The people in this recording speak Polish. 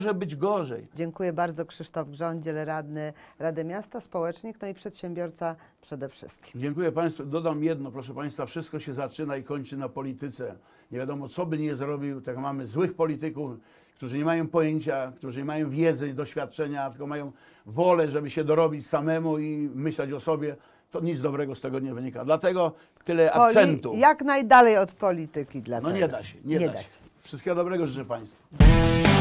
może być gorzej. Dziękuję bardzo. Krzysztof Grządziel, radny Rady Miasta, społecznik, no i przedsiębiorca przede wszystkim. Dziękuję Państwu. Dodam jedno, proszę Państwa, wszystko się zaczyna i kończy na polityce. Nie wiadomo, co by nie zrobił, tak mamy złych polityków, którzy nie mają pojęcia, którzy nie mają wiedzy i doświadczenia, tylko mają wolę, żeby się dorobić samemu i myśleć o sobie. To nic dobrego z tego nie wynika. Dlatego tyle akcentu. Jak najdalej od polityki dlatego. No nie da się, nie da się. Wszystkiego dobrego życzę Państwu.